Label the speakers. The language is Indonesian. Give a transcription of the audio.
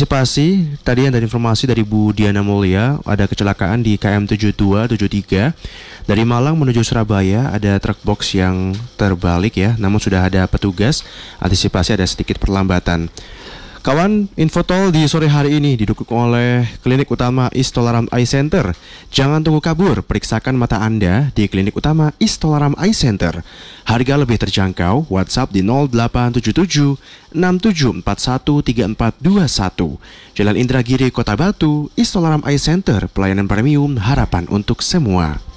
Speaker 1: Antisipasi, tadi ada informasi dari Bu Diana Mulia, ada kecelakaan di KM 7273 dari Malang menuju Surabaya, ada truk box yang terbalik ya, namun sudah ada petugas, antisipasi ada sedikit perlambatan. Kawan, info tol di sore hari ini didukung oleh Klinik Utama Istolaram Eye Center. Jangan tunggu kabur, periksakan mata Anda di Klinik Utama Istolaram Eye Center. Harga lebih terjangkau, WhatsApp di 0877 6741 3421. Jalan Indragiri, Kota Batu, Istolaram Eye Center, pelayanan premium, harapan untuk semua.